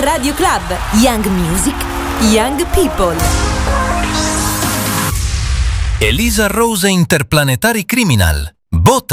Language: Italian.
Radio Club. Young Music, Young People. Elisa Rose Interplanetary Criminal. Bota.